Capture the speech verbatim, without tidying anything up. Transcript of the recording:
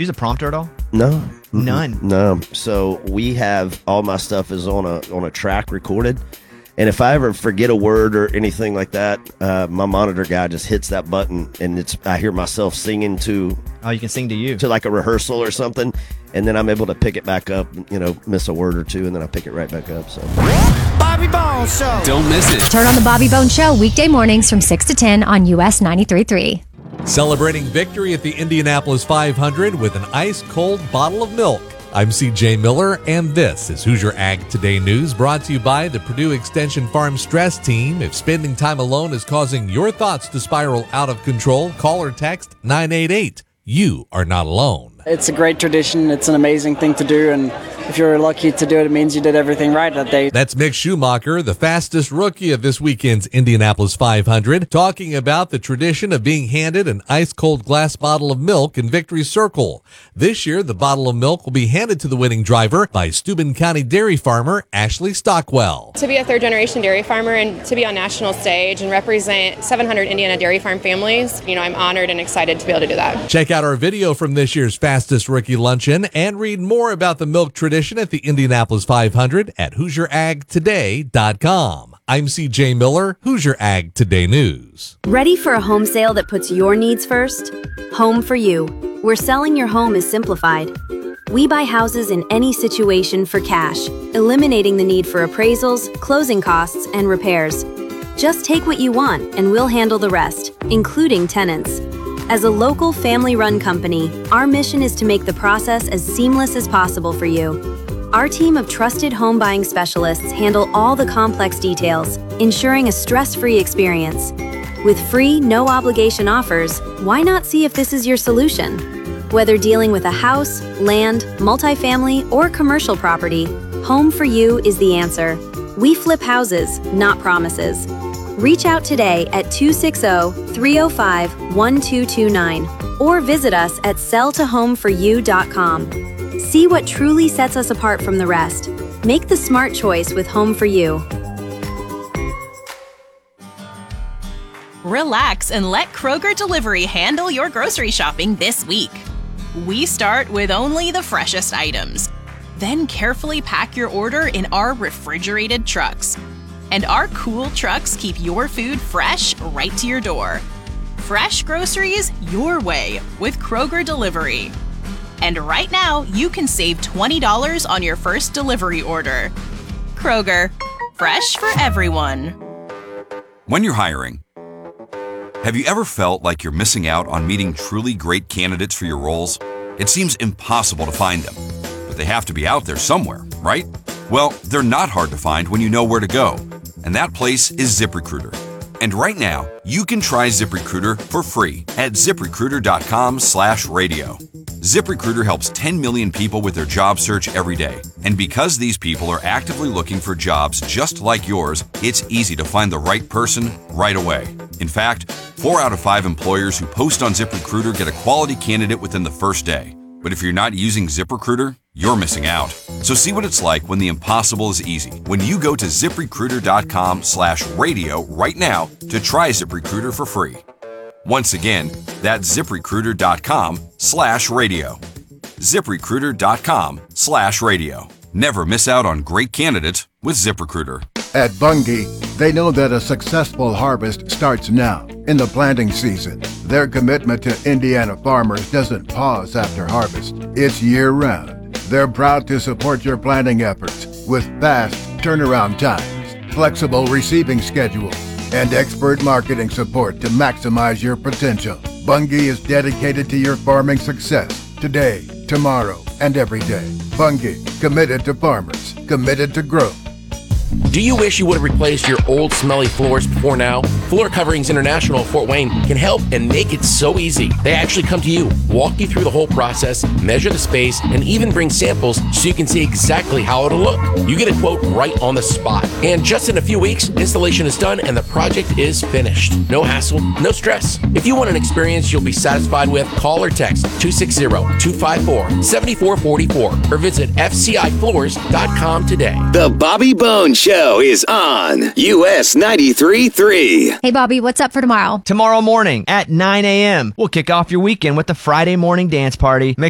Use a prompter at all? No. Mm-mm. None. No. So we have all my stuff is on a on a track recorded. And if I ever forget a word or anything like that, uh, my monitor guy just hits that button, and it's I hear myself singing to. Oh, you can sing to you. To like a rehearsal or something, and then I'm able to pick it back up, you know, miss a word or two, and then I pick it right back up. So, Bobby Bones Show. Don't miss it. Turn on the Bobby Bones Show weekday mornings from six to ten on U S ninety-three point three. Celebrating victory at the Indianapolis five hundred with an ice-cold bottle of milk. I'm C J Miller, and this is Hoosier Ag Today News, brought to you by the Purdue Extension Farm Stress Team. If spending time alone is causing your thoughts to spiral out of control, call or text nine eight eight. You are not alone. It's a great tradition. It's an amazing thing to do, and if you're lucky to do it, it means you did everything right that day. That's Mick Schumacher, the fastest rookie of this weekend's Indianapolis five hundred, talking about the tradition of being handed an ice-cold glass bottle of milk in Victory Circle. This year, the bottle of milk will be handed to the winning driver by Steuben County dairy farmer Ashley Stockwell. To be a third-generation dairy farmer and to be on national stage and represent seven hundred Indiana dairy farm families, you know, I'm honored and excited to be able to do that. Check out our video from this year's Fastest Rookie Luncheon and read more about the milk tradition at the Indianapolis five hundred at Hoosier Ag Today dot com. I'm C J Miller, Hoosier Ag Today News. Ready for a home sale that puts your needs first? Home for You, where selling your home is simplified. We buy houses in any situation for cash, eliminating the need for appraisals, closing costs, and repairs. Just take what you want and we'll handle the rest, including tenants. As a local family-run company, our mission is to make the process as seamless as possible for you. Our team of trusted home buying specialists handle all the complex details, ensuring a stress-free experience. With free, no-obligation offers, why not see if this is your solution? Whether dealing with a house, land, multifamily, or commercial property, Home for You is the answer. We flip houses, not promises. Reach out today at two six zero, three zero five, one two two nine or visit us at sell to home for you dot com. See what truly sets us apart from the rest. Make the smart choice with Home for You. Relax and let Kroger Delivery handle your grocery shopping this week. We start with only the freshest items. Then carefully pack your order in our refrigerated trucks. And our cool trucks keep your food fresh right to your door. Fresh groceries your way with Kroger Delivery. And right now, you can save twenty dollars on your first delivery order. Kroger, fresh for everyone. When you're hiring, have you ever felt like you're missing out on meeting truly great candidates for your roles? It seems impossible to find them, but they have to be out there somewhere, right? Well, they're not hard to find when you know where to go. And that place is ZipRecruiter. And right now, you can try ZipRecruiter for free at ZipRecruiter.com slash radio. ZipRecruiter helps ten million people with their job search every day. And because these people are actively looking for jobs just like yours, it's easy to find the right person right away. In fact, four out of five employers who post on ZipRecruiter get a quality candidate within the first day. But if you're not using ZipRecruiter, you're missing out. So see what it's like when the impossible is easy. When you go to ZipRecruiter.com slash radio right now to try ZipRecruiter for free. Once again, that's ZipRecruiter.com slash radio. ZipRecruiter.com slash radio. Never miss out on great candidates with ZipRecruiter. At Bunge, they know that a successful harvest starts now, in the planting season. Their commitment to Indiana farmers doesn't pause after harvest. It's year-round. They're proud to support your planting efforts with fast turnaround times, flexible receiving schedules, and expert marketing support to maximize your potential. Bunge is dedicated to your farming success today, tomorrow, and every day. Bunge, committed to farmers, committed to growth. Do you wish you would have replaced your old smelly floors before now? Floor Coverings International of Fort Wayne can help and make it so easy. They actually come to you, walk you through the whole process, measure the space, and even bring samples so you can see exactly how it'll look. You get a quote right on the spot. And just in a few weeks, installation is done and the project is finished. No hassle, no stress. If you want an experience you'll be satisfied with, call or text two six zero, two five four, seven four four four or visit F C I floors dot com today. The Bobby Bones Show is on U S ninety-three point three. Hey, Bobby, what's up for tomorrow? Tomorrow morning at nine a.m. We'll kick off your weekend with the Friday morning dance party. Make